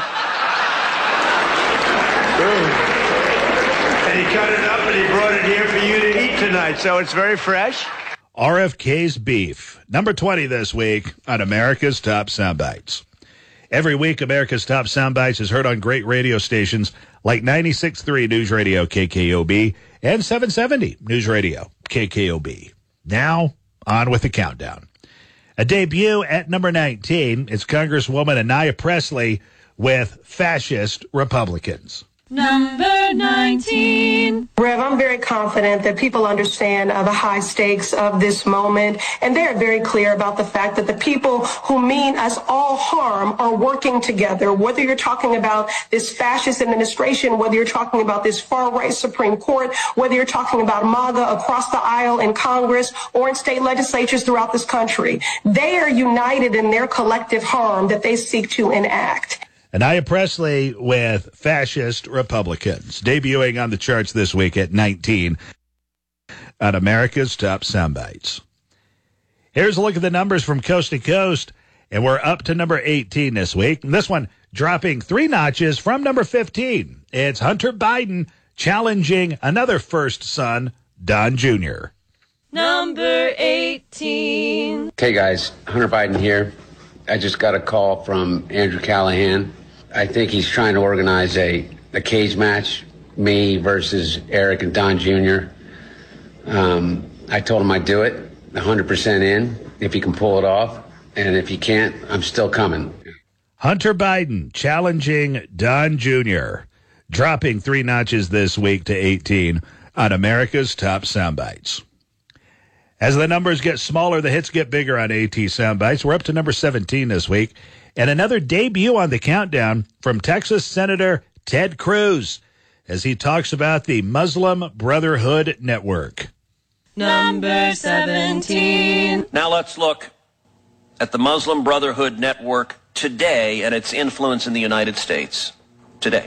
And he cut it up and he brought it here for you to eat tonight. So it's very fresh. RFK's Beef, number 20 this week on America's Top Soundbites. Every week, America's Top Soundbites is heard on great radio stations like 96.3 News Radio KKOB and 770 News Radio KKOB. Now, on with the countdown. A debut at number 19 is Congresswoman Anaya Presley with Fascist Republicans. Number 19. Rev, I'm very confident that people understand the high stakes of this moment, and they're very clear about the fact that the people who mean us all harm are working together, whether you're talking about this fascist administration, whether you're talking about this far-right Supreme Court, whether you're talking about MAGA across the aisle in Congress or in state legislatures throughout this country. They are united in their collective harm that they seek to enact. Anaya Presley with Fascist Republicans, debuting on the charts this week at 19 on America's Top Soundbites. Here's a look at the numbers from coast to coast, and we're up to number 18 this week. And this one dropping 3 notches from number 15. It's Hunter Biden challenging another first son, Don Jr. Number 18. Hey guys, Hunter Biden here. I just got a call from Andrew Callahan. I think he's trying to organize a cage match, me versus Eric and Don Jr. I told him I'd do it, 100% in, if he can pull it off. And if he can't, I'm still coming. Hunter Biden challenging Don Jr., dropping 3 notches this week to 18 on America's Top Soundbites. As the numbers get smaller, the hits get bigger on AT Soundbites. We're up to number 17 this week. And another debut on the countdown from Texas Senator Ted Cruz as he talks about the Muslim Brotherhood Network. Number 17. Now let's look at the Muslim Brotherhood Network today and its influence in the United States today.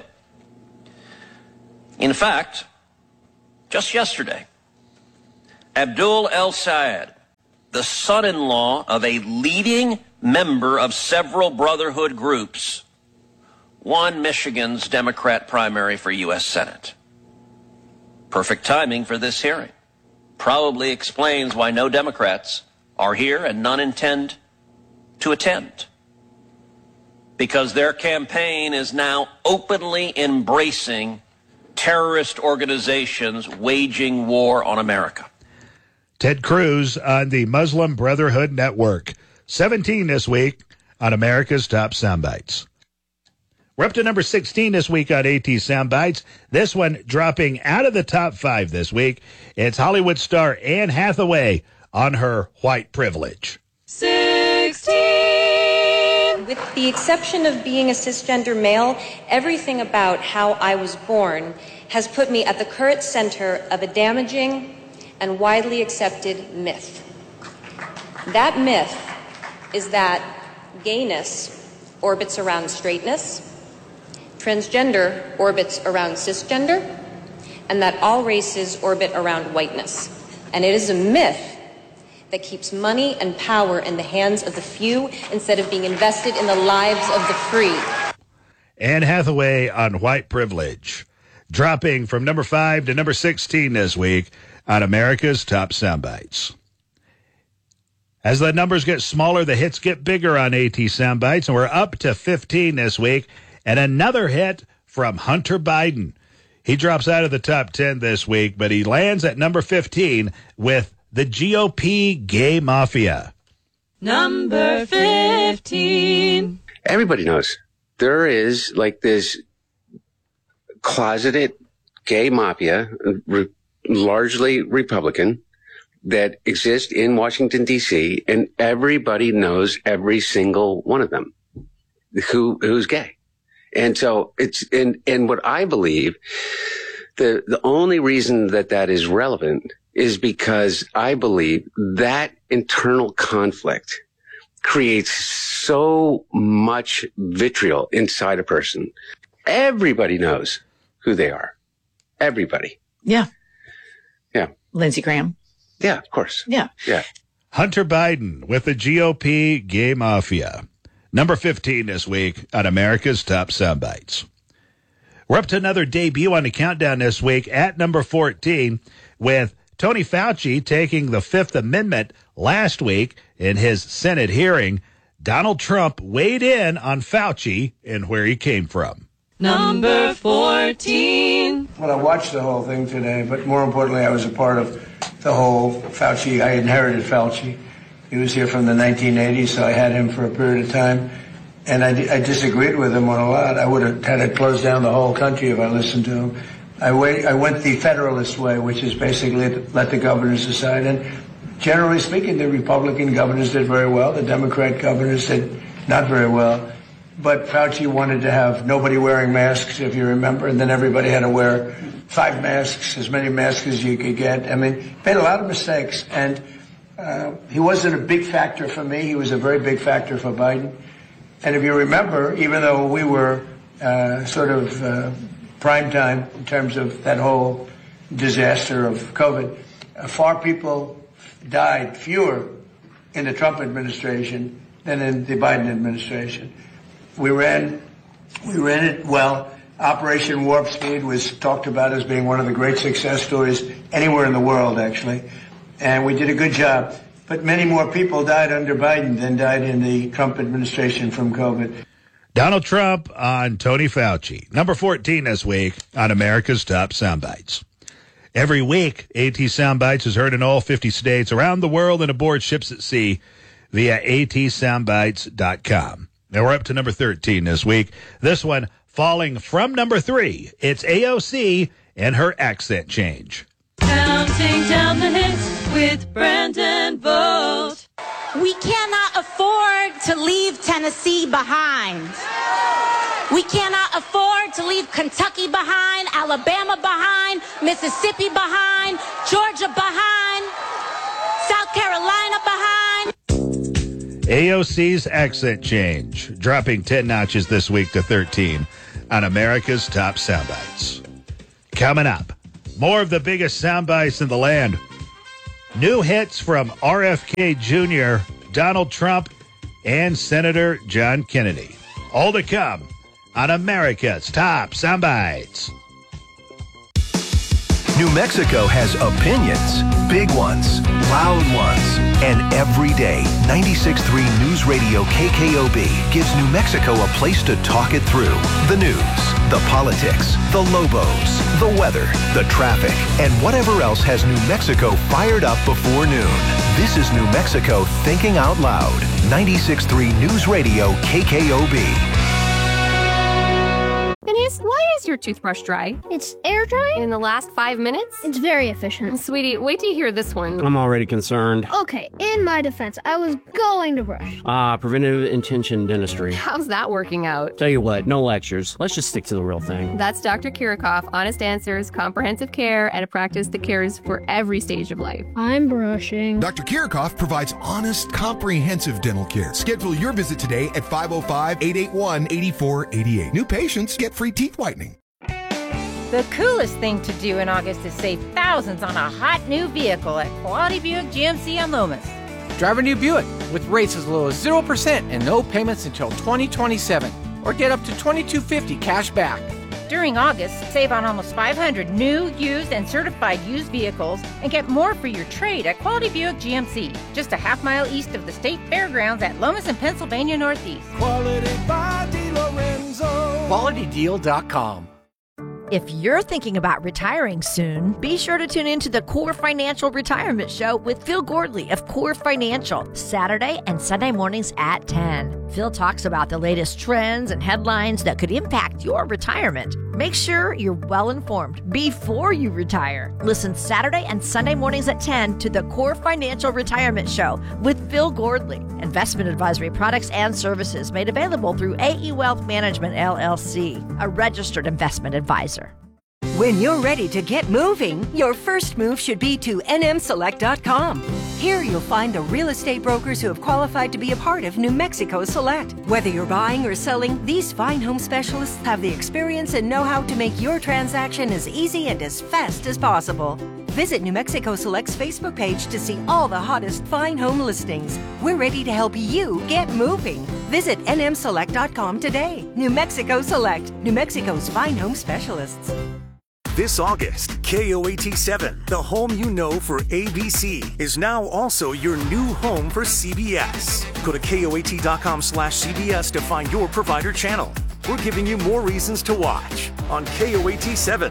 In fact, just yesterday, Abdul El-Sayed, the son-in-law of a leading member of several Brotherhood groups, won Michigan's Democrat primary for U.S. Senate. Perfect timing for this hearing. Probably explains why no Democrats are here and none intend to attend. Because their campaign is now openly embracing terrorist organizations waging war on America. Ted Cruz on the Muslim Brotherhood Network. 17 this week on America's Top Soundbites. We're up to number 16 this week on AT Soundbites. This one dropping out of the top 5 this week. It's Hollywood star Anne Hathaway on her white privilege. 16. With the exception of being a cisgender male, everything about how I was born has put me at the current center of a damaging and widely accepted myth. That myth is that gayness orbits around straightness, transgender orbits around cisgender, and that all races orbit around whiteness. And it is a myth that keeps money and power in the hands of the few instead of being invested in the lives of the free. Anne Hathaway on white privilege, dropping from number 5 to number 16 this week on America's Top Soundbites. As the numbers get smaller, the hits get bigger on AT Soundbites, and we're up to 15 this week. And another hit from Hunter Biden. He drops out of the top 10 this week, but he lands at number 15 with the GOP Gay Mafia. Number 15. Everybody knows there is like this closeted gay mafia, largely Republican, that exist in Washington, D.C., and everybody knows every single one of them who's gay. And so and what I believe, the only reason that is relevant is because I believe that internal conflict creates so much vitriol inside a person. Everybody knows who they are. Everybody. Yeah. Yeah. Lindsey Graham. Yeah, of course. Yeah. Yeah. Hunter Biden with the GOP Gay Mafia. Number 15 this week on America's Top Soundbites. We're up to another debut on the countdown this week at number 14 with Tony Fauci taking the Fifth Amendment last week in his Senate hearing. Donald Trump weighed in on Fauci and where he came from. Number 14. Well, I watched the whole thing today, but more importantly, I was a part of the whole Fauci. I inherited Fauci. He was here from the 1980s, so I had him for a period of time. And I disagreed with him on a lot. I would have had to close down the whole country if I listened to him. I went the Federalist way, which is basically let the governors decide. And generally speaking, the Republican governors did very well. The Democrat governors did not very well. But Fauci wanted to have nobody wearing masks, if you remember, and then everybody had to wear 5 masks, as many masks as you could get. I mean, made a lot of mistakes. And he wasn't a big factor for me. He was a very big factor for Biden. And if you remember, even though we were sort of prime time in terms of that whole disaster of COVID, far people died, fewer in the Trump administration than in the Biden administration. We ran it well. Operation Warp Speed was talked about as being one of the great success stories anywhere in the world, actually. And we did a good job. But many more people died under Biden than died in the Trump administration from COVID. Donald Trump on Tony Fauci. Number 14 this week on America's Top Soundbites. Every week, AT Soundbites is heard in all 50 states around the world and aboard ships at sea via atsoundbites.com. Now we're up to number 13 this week. This one falling from number 3. It's AOC and her accent change. Counting down the hits with Brandon Vogt. We cannot afford to leave Tennessee behind. We cannot afford to leave Kentucky behind, Alabama behind, Mississippi behind, Georgia behind, South Carolina behind. AOC's accent change, dropping 10 notches this week to 13 on America's Top Soundbites. Coming up, more of the biggest soundbites in the land. New hits from RFK Jr., Donald Trump, and Senator John Kennedy. All to come on America's Top Soundbites. New Mexico has opinions, big ones, loud ones, and every day, 96.3 News Radio KKOB gives New Mexico a place to talk it through. The news, the politics, the Lobos, the weather, the traffic, and whatever else has New Mexico fired up before noon. This is New Mexico Thinking Out Loud. 96.3 News Radio KKOB. Denise, why is your toothbrush dry? It's air dry? In the last 5 minutes? It's very efficient. Sweetie, wait till you hear this one. I'm already concerned. Okay, in my defense, I was going to brush. Preventive intention dentistry. How's that working out? Tell you what, no lectures. Let's just stick to the real thing. That's Dr. Kirikoff, honest answers, comprehensive care, and a practice that cares for every stage of life. I'm brushing. Dr. Kirikoff provides honest, comprehensive dental care. Schedule your visit today at 505-881-8488. New patients get free teeth whitening. The coolest thing to do in August is save thousands on a hot new vehicle at Quality Buick GMC on Lomas. Drive a new Buick with rates as low as 0% and no payments until 2027. Or get up to $2,250 cash back. During August, save on almost 500 new, used, and certified used vehicles and get more for your trade at Quality Buick GMC, just a half-mile east of the State Fairgrounds at Lomas and Pennsylvania Northeast. Quality by DeLorenzo. QualityDeal.com. If you're thinking about retiring soon, be sure to tune in to the Core Financial Retirement Show with Phil Gordley of Core Financial, Saturday and Sunday mornings at 10. Phil talks about the latest trends and headlines that could impact your retirement. Make sure you're well informed before you retire. Listen Saturday and Sunday mornings at 10 to the Core Financial Retirement Show with Phil Gordley. Investment advisory products and services made available through AE Wealth Management, LLC, a registered investment advisor. When you're ready to get moving, your first move should be to nmselect.com. Here you'll find the real estate brokers who have qualified to be a part of New Mexico Select. Whether you're buying or selling, these fine home specialists have the experience and know-how to make your transaction as easy and as fast as possible. Visit New Mexico Select's Facebook page to see all the hottest fine home listings. We're ready to help you get moving. Visit nmselect.com today. New Mexico Select, New Mexico's fine home specialists. This August, KOAT7, the home you know for ABC, is now also your new home for CBS. Go to KOAT.com/CBS to find your provider channel. We're giving you more reasons to watch on KOAT7.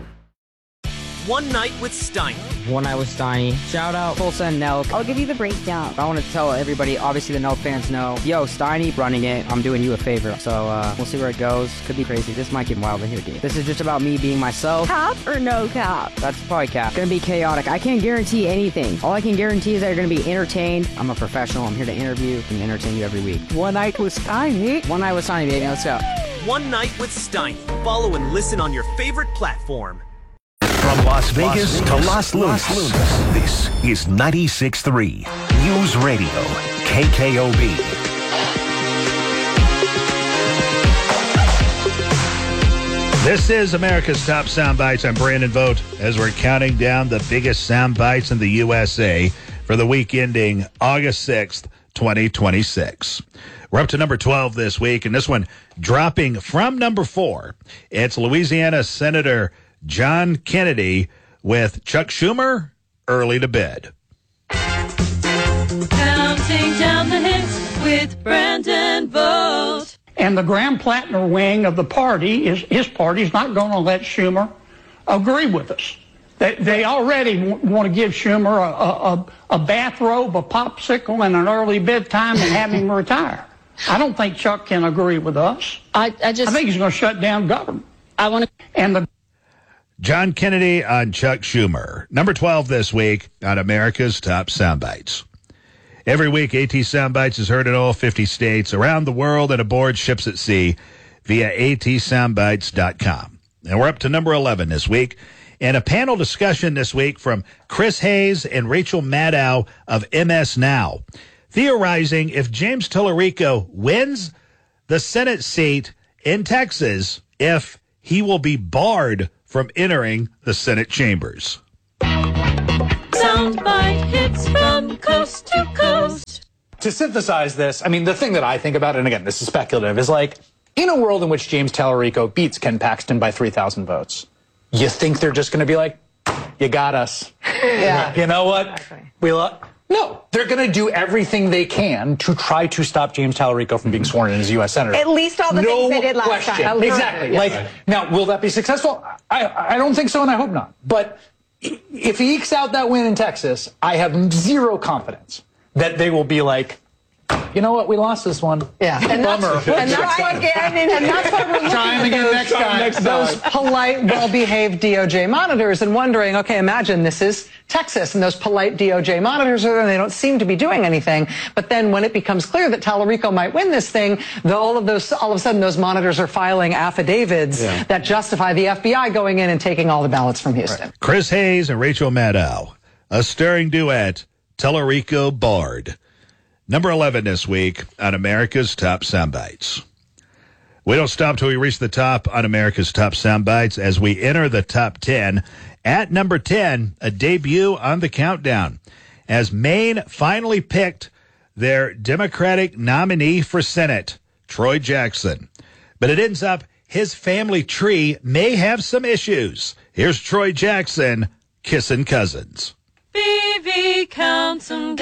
One Night with Steiny. One Night with Steiny. Shout out Tulsa and Nelk. I'll give you the breakdown. I want to tell everybody, obviously the Nelk fans know, yo, Steiny running it. I'm doing you a favor. So we'll see where it goes. Could be crazy. This might get wild in here, dude. This is just about me being myself. Cap or no cap? That's probably cap. Gonna be chaotic. I can't guarantee anything. All I can guarantee is that you're gonna be entertained. I'm a professional. I'm here to interview and entertain you every week. One Night with Steiny. One Night with Steiny, baby. Let's go. One Night with Steiny. Follow and listen on your favorite platform. From Las Vegas to Las Lunas, this is 96.3 News Radio, KKOB. This is America's Top Soundbites. I'm Brandon Vogt as we're counting down the biggest soundbites in the USA for the week ending August 6th, 2026. We're up to number 12 this week, and this one dropping from number 4. It's Louisiana Senator John Kennedy with Chuck Schumer, Early to Bed. Counting down the hits with Brandon Vogt. And the Graham Plattner wing of the party, his party's not going to let Schumer agree with us. They already want to give Schumer a bathrobe, a popsicle, and an early bedtime and have him retire. I don't think Chuck can agree with us. I think he's going to shut down government. John Kennedy on Chuck Schumer. Number 12 this week on America's Top Soundbites. Every week, AT Soundbites is heard in all 50 states, around the world, and aboard ships at sea via atsoundbites.com. And we're up to number 11 this week. And a panel discussion this week from Chris Hayes and Rachel Maddow of MS Now, theorizing if James Tallarico wins the Senate seat in Texas, if he will be barred from entering the Senate chambers. Soundbite hits from coast to coast. To synthesize this, I mean, the thing that I think about, and again, this is speculative, is like, in a world in which James Tallarico beats Ken Paxton by 3,000 votes, you think they're just going to be like, you got us. Yeah. You know what? No, they're going to do everything they can to try to stop James Tallarico from being sworn in as U.S. Senator. At least all the things they did last question. time. Exactly. Yes. Now, will that be successful? I don't think so, and I hope not. But if he ekes out that win in Texas, I have zero confidence that they will be like, you know what? We lost this one. Yeah. And bummer. That's why we're looking Trying again next time. those polite, well-behaved DOJ monitors and wondering, okay, imagine this is Texas, and those polite DOJ monitors are there, and they don't seem to be doing anything. But then when it becomes clear that Tallarico might win this thing, all of a sudden those monitors are filing affidavits that justify the FBI going in and taking all the ballots from Houston. Right. Chris Hayes and Rachel Maddow, a stirring duet, Tallarico barred. Number 11 this week on America's Top Soundbites. We don't stop till we reach the top on America's Top Soundbites as we enter the top 10. At number 10, a debut on the countdown, as Maine finally picked their Democratic nominee for Senate, Troy Jackson. But it ends up his family tree may have some issues. Here's Troy Jackson kissing cousins. BB counts them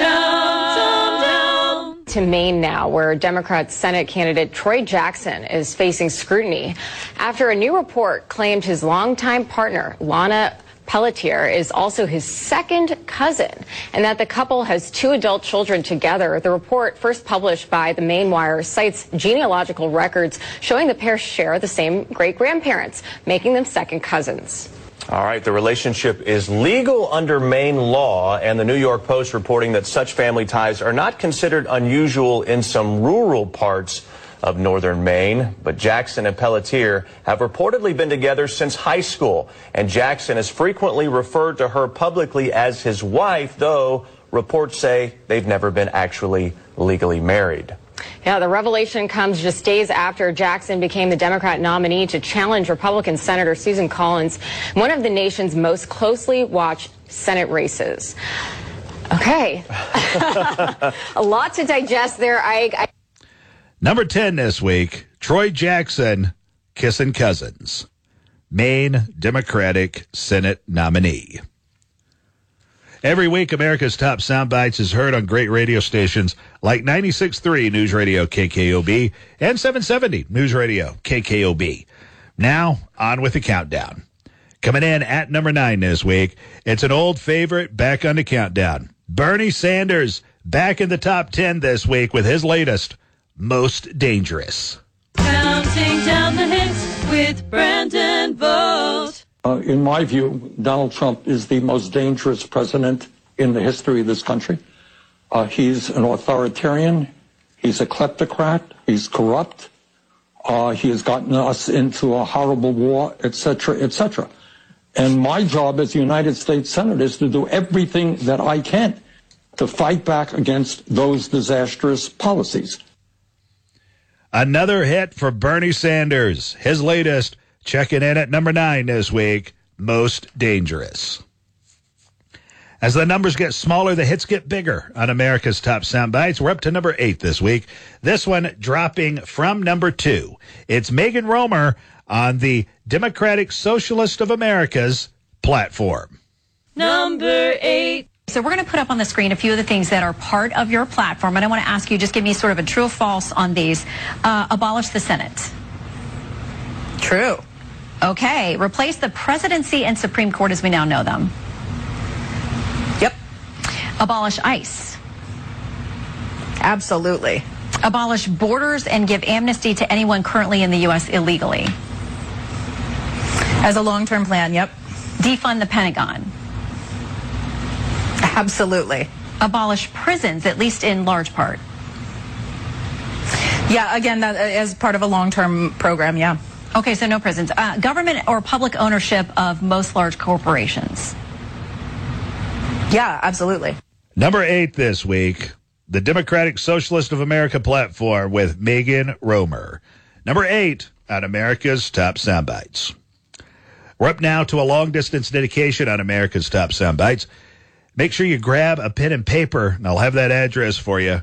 down. To Maine now, where Democrat Senate candidate Troy Jackson is facing scrutiny after a new report claimed his longtime partner, Lana Pelletier, is also his second cousin, and that the couple has 2 adult children together. The report, first published by the Maine Wire, cites genealogical records showing the pair share the same great-grandparents, making them second cousins. All right, the relationship is legal under Maine law, and the New York Post reporting that such family ties are not considered unusual in some rural parts of northern Maine. But Jackson and Pelletier have reportedly been together since high school, and Jackson has frequently referred to her publicly as his wife, though reports say they've never been actually legally married. Yeah, the revelation comes just days after Jackson became the Democrat nominee to challenge Republican Senator Susan Collins, one of the nation's most closely watched Senate races. Okay. A lot to digest there. Number 10 this week, Troy Jackson kissing cousins. Maine Democratic Senate nominee. Every week, America's Top Soundbites is heard on great radio stations like 96.3 News Radio KKOB and 770 News Radio KKOB. Now, on with the countdown. Coming in at number 9 this week, it's an old favorite back on the countdown. Bernie Sanders back in the top 10 this week with his latest, Most Dangerous. Counting down the hits with Brandon Vogt. In my view, Donald Trump is the most dangerous president in the history of this country. He's an authoritarian. He's a kleptocrat. He's corrupt. He has gotten us into a horrible war, etc., etc. And my job as a United States Senator is to do everything that I can to fight back against those disastrous policies. Another hit for Bernie Sanders. His latest, checking in at number 9 this week, Most Dangerous. As the numbers get smaller, the hits get bigger on America's Top Soundbites. We're up to number 8 this week. This one dropping from number 2. It's Megan Romer on the Democratic Socialist of America's platform. Number 8. So we're going to put up on the screen a few of the things that are part of your platform, and I want to ask you, just give me sort of a true or false on these. Abolish the Senate. True. Okay. Replace the presidency and Supreme Court as we now know them. Yep. Abolish ICE. Absolutely. Abolish borders and give amnesty to anyone currently in the U.S. illegally. As a long-term plan, yep. Defund the Pentagon. Absolutely. Abolish prisons, at least in large part. Yeah, again, that as part of a long-term program, yeah. Okay, so no prisons. Government or public ownership of most large corporations. Yeah, absolutely. Number 8 this week, the Democratic Socialist of America platform with Megan Romer. Number 8 on America's Top Soundbites. We're up now to a long-distance dedication on America's Top Soundbites. Make sure you grab a pen and paper, and I'll have that address for you